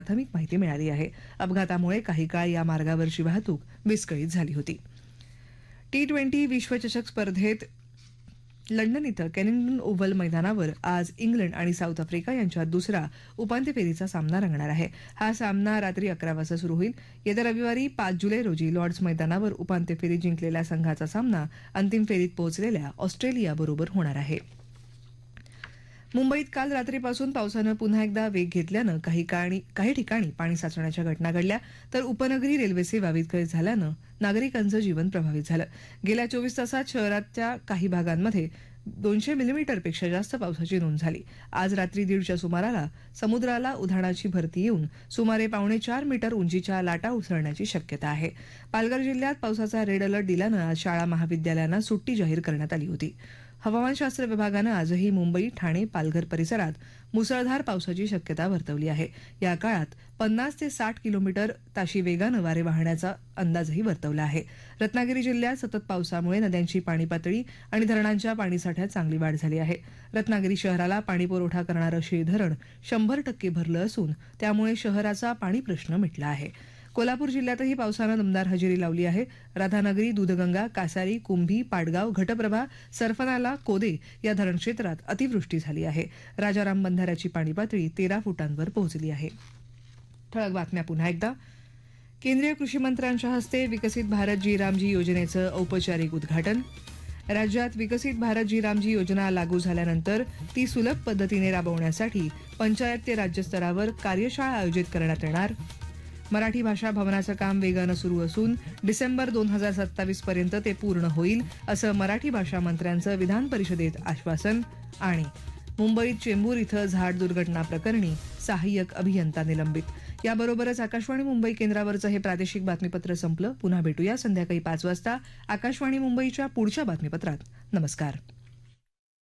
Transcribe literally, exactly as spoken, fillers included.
प्राथमिक माहिती मिळाली आहे. अपघातामुळे काही काळ या मार्गावरची वाहतूक विस्कळीत झाली होती. टी ट्वेंटी विश्वचषक स्पर्धेत लंडन इथं केनिंग्टन ओव्हल मैदानावर आज इंग्लंड आणि साऊथ आफ्रिका यांच्यात दुसरा उपांत्य फेरीचा सामना रंगणार आहे. हा सामना रात्री अकरा वाजता सुरू होईल. येत्या रविवारी पाच जुलै रोजी लॉर्ड्स मैदानावर उपांत्य फेरी जिंकलेल्या संघाचा सामना अंतिम फेरीत पोहोचलेल्या ऑस्ट्रेलियाबरोबर होणार आहे. मुंबईत काल रात्रीपासून पावसानं पुन्हा एकदा वेग घेतल्यानं काही काही ठिकाणी पाणी साचण्याच्या घटना घडल्या, तर उपनगरी रेल्वे सेवा विस्कळीत झाल्यानं नागरिकांचं जीवन प्रभावित झालं. गेल्या चोवीस तासात शहराच्या काही भागांमध्ये दोनशे मिलीमीटरपेक्षा जास्त पावसाची नोंद झाली. आज रात्री दीडच्या सुमाराला समुद्राला उधाणाची भरती येऊन सुमारे पावणे चार मीटर उंचीच्या लाटा उसळण्याची शक्यता आहे. पालघर जिल्ह्यात पावसाचा रेड अलर्ट दिल्यानं आज शाळा महाविद्यालयांना सुट्टी जाहीर करण्यात आली होती. हवामानशास्त्र विभागानं आजही मुंबई, ठाणे, पालघर परिसरात मुसळधार पावसाची शक्यता वर्तवली आहे. या काळात पन्नास ते साठ किलोमीटर ताशी वेगानं वारे वाहण्याचा अंदाजही वर्तवला आहे. रत्नागिरी जिल्ह्यात सतत पावसामुळे नद्यांची पाणी पातळी आणि धरणांच्या पाणीसाठ्यात चांगली वाढ झाली आहे. रत्नागिरी शहराला पाणीपुरवठा करणारं शीळ धरण शंभर टक्के भरलं असून त्यामुळे शहराचा पाणी प्रश्न मिटला आहे. कोल्हापूर जिल्ह्यातही पावसानं दमदार हजेरी लावली आहे. राधानगरी, दूधगंगा, कासारी, कुंभी, पाडगाव, घटप्रभा, सरफनाला, कोदे या धरणक्षेत्रात अतिवृष्टी झाली आहे. राजाराम बंधाऱ्याची पाणी पातळी तेरा फुटांवर पोहोचली आहे. ठळक बातम्या पुन्हा एकदा. केंद्रीय कृषी मंत्र्यांच्या हस्ते विकसित भारत जी रामजी योजनेचं औपचारिक उद्घाटन. राज्यात विकसित भारत जी रामजी योजना लागू झाल्यानंतर ती सुलभ पद्धतीने राबवण्यासाठी पंचायत ते राज्यस्तरावर कार्यशाळा आयोजित करण्यात येणार. मराठी भाषा भवनाचं काम वेगानं सुरू असून डिसेंबर दोन हजार सत्तावीस पर्यंत ते पूर्ण होईल असं मराठी भाषा मंत्र्यांचं विधान परिषदेत आश्वासन. आणि मुंबईत चेंबूर इथं झाड दुर्घटना प्रकरणी सहाय्यक अभियंता निलंबित. याबरोबरच आकाशवाणी मुंबई केंद्रावरचं हे प्रादेशिक बातमीपत्र संपलं. पुन्हा भेटूया संध्याकाळी पाच वाजता आकाशवाणी मुंबईच्या पुढच्या बातमीपत्रात. नमस्कार.